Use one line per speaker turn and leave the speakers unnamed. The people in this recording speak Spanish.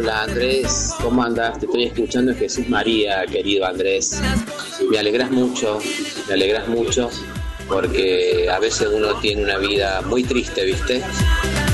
Hola Andrés, ¿cómo andas? Te estoy escuchando en Jesús María, querido Andrés. Me alegras mucho, porque a veces uno tiene una vida muy triste, ¿viste?